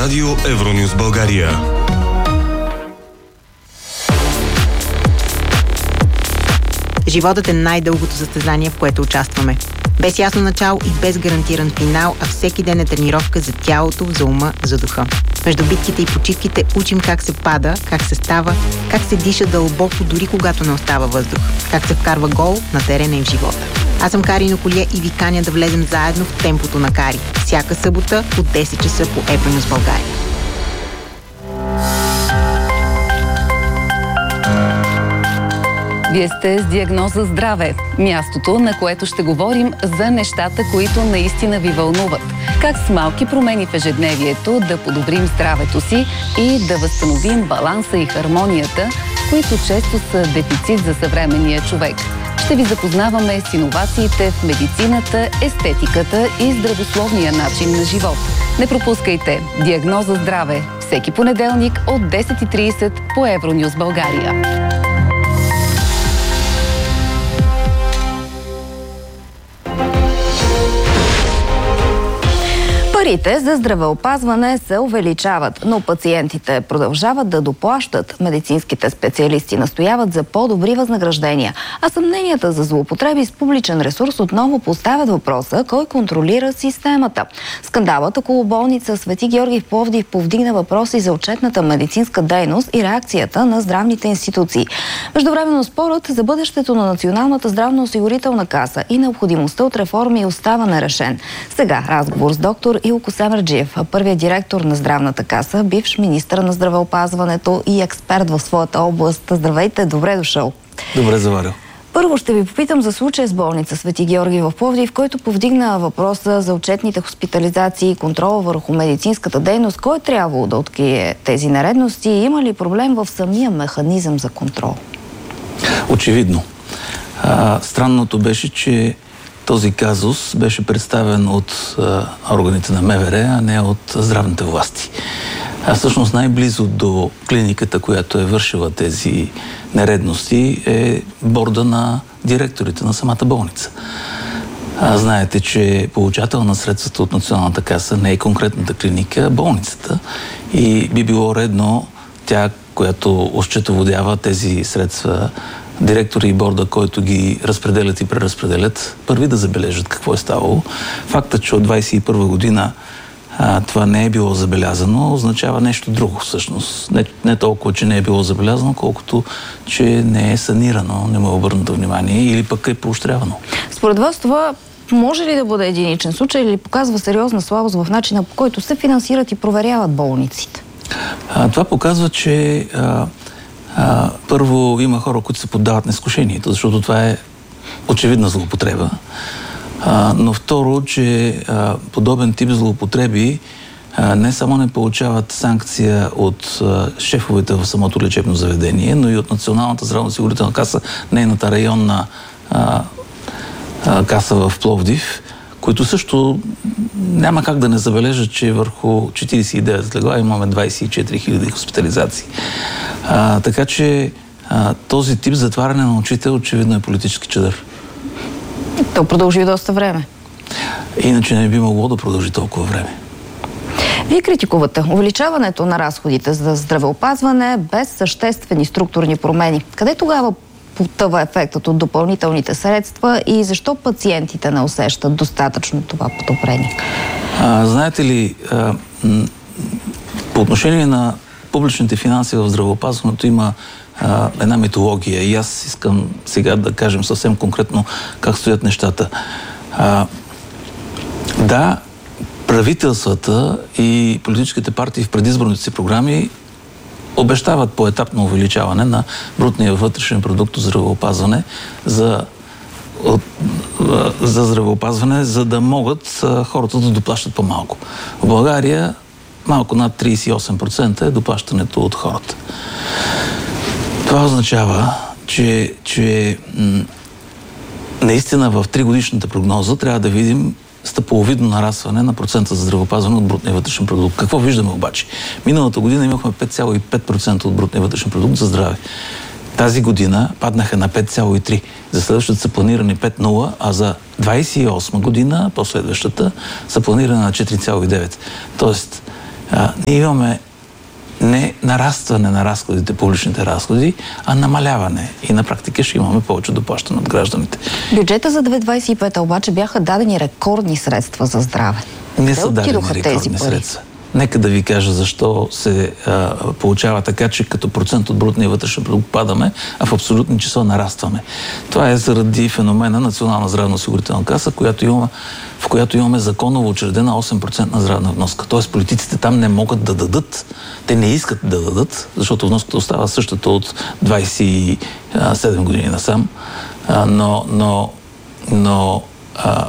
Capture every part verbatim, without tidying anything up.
Радио Евронюс България. Животът е най-дългото състезание, в което участваме. Без ясно начало и без гарантиран финал, а всеки ден е тренировка за тялото, за ума, за духа. Между битките и почивките учим как се пада, как се става, как се диша дълбоко, дори когато не остава въздух, как се вкарва гол на терена и в живота. Аз съм Кари Ноколие и ви каня да влезем заедно в темпото на Кари. Всяка събота от десет часа по Евронюс България. Вие сте с Диагноза Здраве, мястото, на което ще говорим за нещата, които наистина ви вълнуват. Как с малки промени в ежедневието да подобрим здравето си и да възстановим баланса и хармонията, които често са дефицит за съвременния човек. Ще ви запознаваме с иновациите в медицината, естетиката и здравословния начин на живот. Не пропускайте Диагноза Здраве всеки понеделник от десет и тридесет по Евронюс България. Парите за здравеопазване се увеличават, но пациентите продължават да доплащат. Медицинските специалисти настояват за по-добри възнаграждения, а съмненията за злоупотреби с публичен ресурс отново поставят въпроса кой контролира системата. Скандалът около болница Свети Георги в Пловдив повдигна въпроси за отчетната медицинска дейност и реакцията на здравните институции. Междувременно спорът за бъдещето на Националната здравноосигурителна каса и необходимостта от реформи остава нерешен. Сега разговор с доктор Илко Семерджиев, първият директор на Здравната каса, бивш министър на здравеопазването и експерт в своята област. Здравейте, добре дошъл. Добре заварил. Първо ще ви попитам за случая с болница Свети Георги в Пловдив, който повдигна въпроса за отчетните хоспитализации и контрола върху медицинската дейност. Кой е трябвало да открие тези нередности? Има ли проблем в самия механизъм за контрол? Очевидно. А, странното беше, че този казус беше представен от а, органите на МВР, а не от здравните власти. А всъщност най-близо до клиниката, която е вършила тези нередности, е борда на директорите на самата болница. А, знаете, че получател на средствата от Националната каса не е конкретната клиника, а болницата. И би било редно тя, която осчетоводява тези средства, директори и борда, който ги разпределят и преразпределят, първи да забележат какво е ставало. Фактът, че от двадесет и първа година а, това не е било забелязано, означава нещо друго всъщност. Не, не толкова, че не е било забелязано, колкото, че не е санирано, не му е обърнато внимание или пък е поощрявано. Според вас това може ли да бъде единичен случай или показва сериозна слабост в начина, по който се финансират и проверяват болниците? А, това показва, че а, А, първо, има хора, които се поддават на изкушението, защото това е очевидна злоупотреба. А, но второ, че а, подобен тип злоупотреби а, не само не получават санкция от а, шефовете в самото лечебно заведение, но и от Националната здравноосигурителна каса, нейната районна а, а, каса в Пловдив, които също няма как да не забележат, че върху четиридесет и девет легла имаме двадесет и четири хиляди хоспитализации. А, така че а, този тип затваряне на очите очевидно е политически чадър. То продължи доста време. Иначе не би могло да продължи толкова време. Вие критикувате увеличаването на разходите за здравеопазване без съществени структурни промени. Къде тогава потъва ефектът от допълнителните средства и защо пациентите не усещат достатъчно това подобрение? А, знаете ли, а, по отношение на публичните финанси в здравеопазването има а, една митология и аз искам сега да кажем съвсем конкретно как стоят нещата. А, да, правителствата и политическите партии в предизборните си програми обещават поетапно увеличаване на брутния вътрешен продукт от здравеопазване за, от, за здравеопазване, за да могат хората да доплащат по-малко. В България малко над тридесет и осем процента е доплащането от хората. Това означава, че, че м- наистина в тригодишната прогноза трябва да видим стъпаловидно нарастване на процента за здравеопазване от брутния вътрешен продукт. Какво виждаме обаче? Миналата година имахме пет цяло и пет процента от брутния вътрешен продукт за здраве. Тази година паднаха на пет цяло и три. За следващата са планирани пет цяло нула, а за двадесет и осма година, последващата, са планирани на четири цяло и девет. Тоест, А, ние имаме не нарастване на разходите, публичните разходи, а намаляване. И на практика ще имаме повече доплащане от гражданите. Бюджета за две хиляди двадесет и пета обаче бяха дадени рекордни средства за здраве. Не са дадени рекордни средства. Нека да ви кажа защо се а, получава така, че като процент от брутния вътрешен продукт падаме, а в абсолютни числа нарастваме. Това е заради феномена Национална здравноосигурителна каса, която имаме, в която имаме законово учредена осем процента здравна вноска. Тоест политиците там не могат да дадат, те не искат да дадат, защото вноската остава същата от двадесет и седем години насам, а, но, но, но а,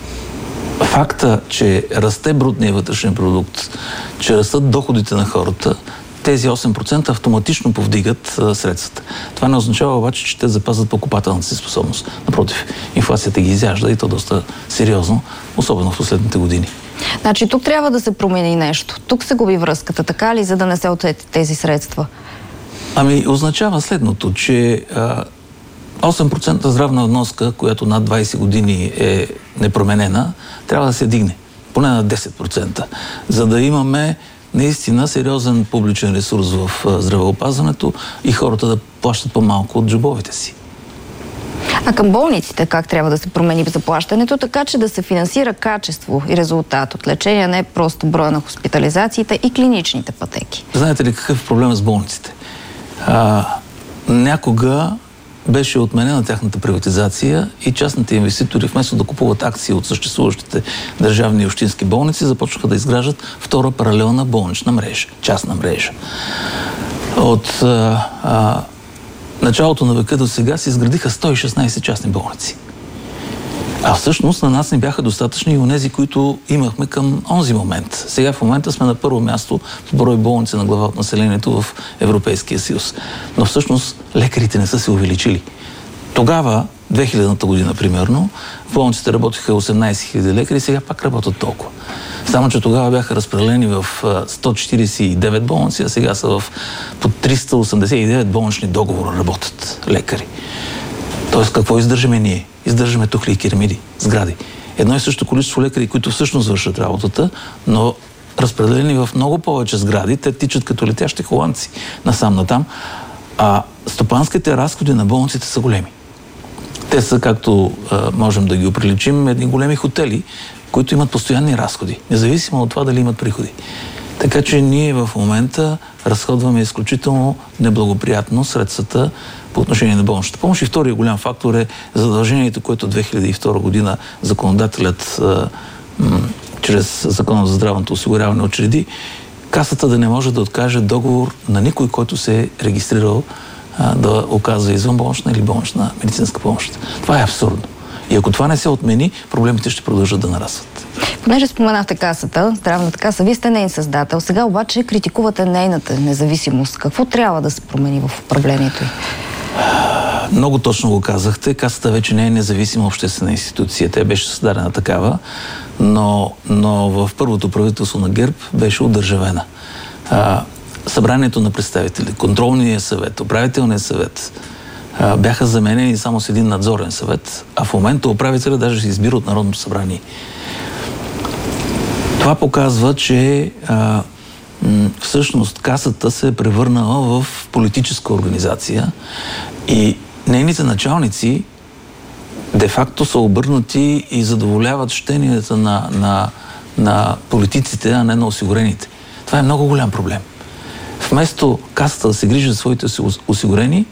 факта, че расте брутния вътрешен продукт, че растат доходите на хората, тези осем процента автоматично повдигат а, средствата. Това не означава обаче, че те запазват покупателната си способност. Напротив, инфлацията ги изяжда и то доста сериозно, особено в последните години. Значи тук трябва да се промени нещо. Тук се губи връзката, така ли, за да не се отсети тези средства? Ами, означава следното, че а, осем процента здравна вноска, която над двадесет години е непроменена, трябва да се дигне. Поне на десет процента. За да имаме наистина сериозен публичен ресурс в здравеопазването и хората да плащат по-малко от джобовете си. А към болниците как трябва да се промени заплащането, така че да се финансира качество и резултат от лечение, не просто броя на хоспитализациите и клиничните пътеки? Знаете ли какъв е проблем с болниците? А, някога беше отменена тяхната приватизация и частните инвеститори, вместо да купуват акции от съществуващите държавни и общински болници, започнаха да изграждат втора паралелна болнична мрежа, частна мрежа. От а, а, началото на века до сега се изградиха сто и шестнадесет частни болници. А всъщност на нас не бяха достатъчни и онези, които имахме към онзи момент. Сега в момента сме на първо място в брой болници на глава от населението в Европейския съюз. Но всъщност лекарите не са се увеличили. Тогава, две хилядната година примерно, в болниците работиха осемнадесет хиляди лекари, сега пак работят толкова. Само че тогава бяха разпределени в сто четиридесет и девет болници, а сега са в по триста осемдесет и девет болнични договора работят лекари. Тоест, какво издържаме ние? Издържаме тухли и керамиди, сгради. Едно и също количество лекари, които всъщност вършат работата, но разпределени в много повече сгради, те тичат като летящи холандци насам натам, а стопанските разходи на болниците са големи. Те са, както а, можем да ги оприличим, едни големи хотели, които имат постоянни разходи, независимо от това дали имат приходи. Така че ние в момента разходваме изключително неблагоприятно средствата по отношение на болничната помощ. И втория голям фактор е задължението, което две хиляди и втора година законодателят а, м, чрез Закона за здравното осигуряване учреди, Касата да не може да откаже договор на никой, който се е регистрирал а, да оказва извънболнична или болнична медицинска помощ. Това е абсурдно. И ако това не се отмени, проблемите ще продължат да нарастват. Понеже споменахте Касата, здравната каса, вие сте нейн създател. Сега обаче критикувате нейната независимост. Какво трябва да се промени в управлението й? Много точно го казахте. Касата вече не е независима обществена институция. Тя беше създадена такава, но, но в първото правителство на ГЕРБ беше удържавена. А, събранието на представители, контролния съвет, управителния съвет а, бяха заменени само с един надзорен съвет, а в момента управителя даже се избира от Народното събрание. Това показва, че а, м- всъщност Касата се е превърнала в политическа организация и нейните началници де-факто са обърнати и задоволяват щенията на, на, на политиците, а не на осигурените. Това е много голям проблем. Вместо Касата да се грижи за своите осигурени,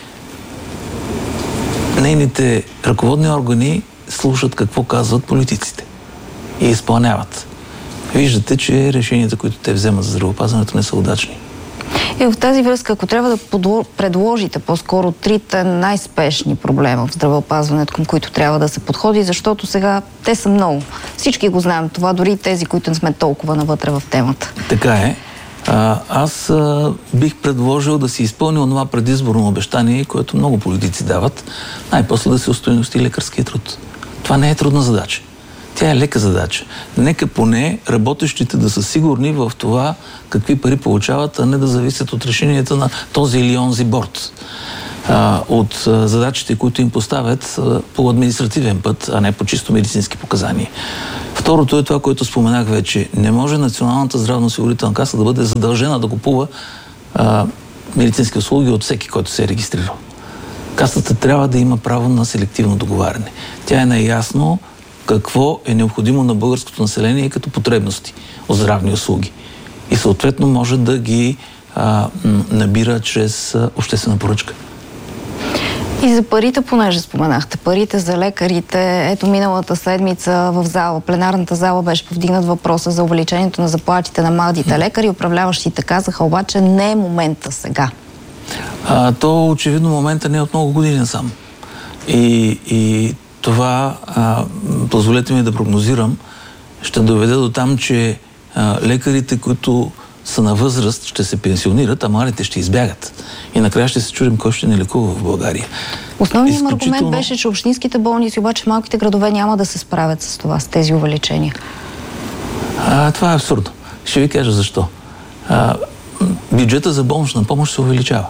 нейните ръководни органи слушат какво казват политиците и изпълняват. Виждате, че решенията, които те вземат за здравеопазването, не са удачни. И в тази връзка, ако трябва да подло... предложите по-скоро трите най-спешни проблема в здравеопазването, към които трябва да се подходи, защото сега те са много. Всички го знаем това, дори и тези, които не сме толкова навътре в темата. Така е. А, аз а, бих предложил да се изпълни онова предизборно обещание, което много политици дават, най-после да се устойности лекарския труд. Това не е трудна задача. Тя е лека задача. Нека поне работещите да са сигурни в това какви пари получават, а не да зависят от решенията на този или онзи борд. А, от а, задачите, които им поставят а, по административен път, а не по чисто медицински показания. Второто е това, което споменах вече. Не може Националната здравноосигурителна каса да бъде задължена да купува а, медицински услуги от всеки, който се е регистрирал. Касата трябва да има право на селективно договаряне. Тя е наясно какво е необходимо на българското население като потребности от здравни услуги. И съответно може да ги а, набира чрез а, обществена поръчка. И за парите, понеже споменахте, парите за лекарите, ето миналата седмица в зала, пленарната зала беше повдигнат въпроса за увеличението на заплатите на младите лекари. Управляващите казаха обаче не е момента сега. А, то очевидно момента не е от много години насам. И, и това, а, позволете ми да прогнозирам, ще доведе до там, че а, лекарите, които са на възраст, ще се пенсионират, а младите ще избягат. И накрая ще се чудим кой ще ни лекува в България. Основният Изключително... аргумент беше, че общинските болници, обаче малките градове няма да се справят с това, с тези увеличения. А, това е абсурдно. Ще ви кажа защо. А, бюджета за болнична помощ се увеличава.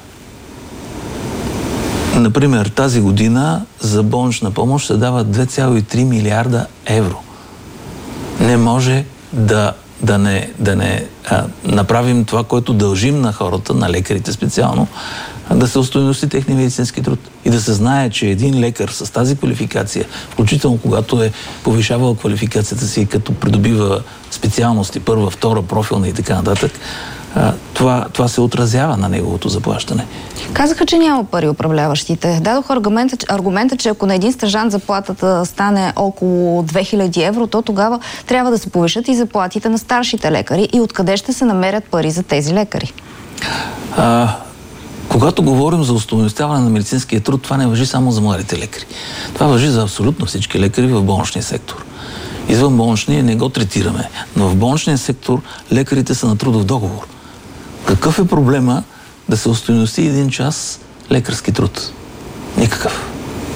Например, тази година за болнична помощ се дава две цяло и три милиарда евро. Не може да, да не, да не а, направим това, което дължим на хората, на лекарите специално, да се устойности техния медицински труд. И да се знае, че един лекар с тази квалификация, включително когато е повишавал квалификацията си, като придобива специалности, първа, втора, профилна и така нататък, Това, това се отразява на неговото заплащане. Казаха, че няма пари управляващите. Дадох аргумента, аргумента, че ако на един стажант заплатата стане около две хиляди евро, то тогава трябва да се повишат и заплатите на старшите лекари. И откъде ще се намерят пари за тези лекари? А, когато говорим за устойностяване на медицинския труд, това не важи само за младите лекари. Това важи за абсолютно всички лекари в болничния сектор. Извън болничния не го третираме, но в болничния сектор лекарите са на трудов договор. Какъв е проблема да се устойности един час лекарски труд? Никакъв.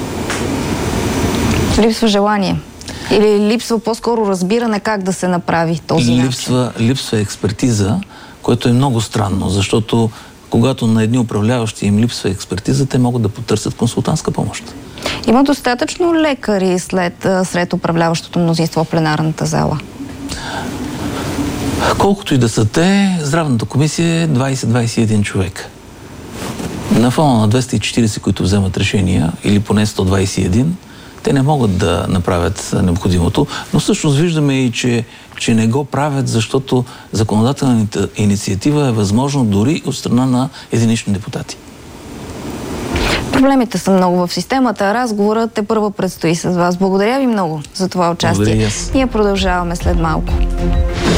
Липсва желание. Или липсва по-скоро разбиране как да се направи този липсва, начин? Липсва експертиза, което е много странно, защото когато на едни управляващи им липсва експертиза, те могат да потърсят консултантска помощ. Има достатъчно лекари след, сред управляващото мнозинство в пленарната зала? Колкото и да са те, здравната комисия е двайсет до двайсет и един човека. На фона на двеста и четирийсет, които вземат решения, или поне сто двайсет и един, те не могат да направят необходимото, но всъщност виждаме и, че, че не го правят, защото законодателната инициатива е възможно дори от страна на единични депутати. Проблемите са много в системата. Разговорът те първо предстои с вас. Благодаря ви много за това участие. Благодаря и аз. Ние продължаваме след малко.